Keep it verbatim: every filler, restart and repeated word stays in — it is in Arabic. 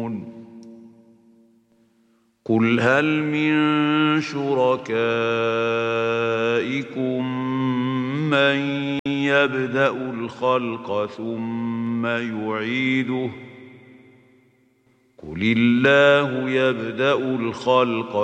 قل هل من شركائكم من يبدأ الخلق ثم يعيده قل الله يبدأ الخلق